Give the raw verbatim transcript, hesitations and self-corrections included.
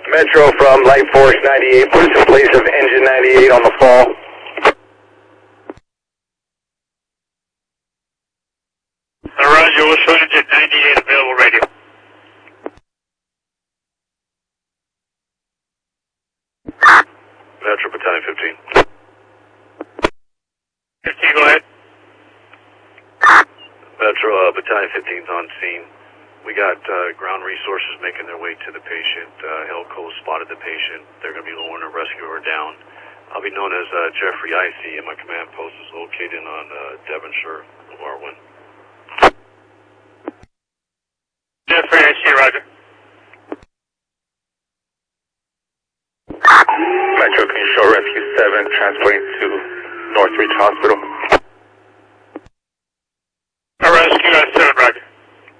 Metro from Light Force ninety-eight, put us in place of Engine ninety-eight on the fall. Roger, we'll show Engine ninety-eight available radio. Metro Battalion fifteen. fifteen, go ahead. Metro uh, Battalion fifteen is on scene. We got uh, ground resources making their way to the patient. Uh, Helco spotted the patient. They're going to be lowering a rescuer down. I'll be known as uh, Jeffrey Icy, and my command post is located on uh, Devonshire, Warwin. Jeffrey Icy, roger. Metro, can you show Rescue seven transporting to Northridge Hospital?